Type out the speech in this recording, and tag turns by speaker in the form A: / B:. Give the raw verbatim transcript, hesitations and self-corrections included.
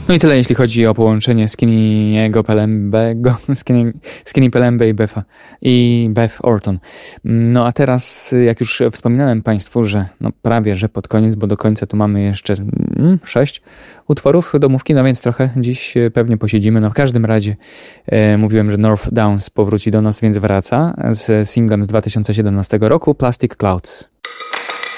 A: No i tyle, jeśli chodzi o połączenie Skinny'ego Pelembego, Skinny, Skinny Pelembe i Betha i Beth Orton. No a teraz, jak już wspominałem Państwu, że no prawie, że pod koniec, bo do końca tu mamy jeszcze mm, sześć utworów domówki, no więc trochę dziś pewnie posiedzimy. No w każdym razie e, mówiłem, że North Downs powróci do nas, więc wraca z singlem z dwa tysiące siedemnastego roku, Plastic Clouds.